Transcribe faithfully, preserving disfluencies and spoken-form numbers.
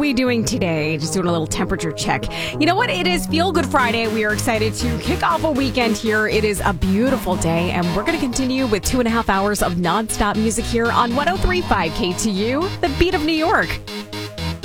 we doing today? Just doing a little temperature check. You know what? It is Feel Good Friday. We are excited to kick off a weekend here. It is a beautiful day, and we're going to continue with two and a half hours of nonstop music here on one oh three point five K T U, the beat of New York.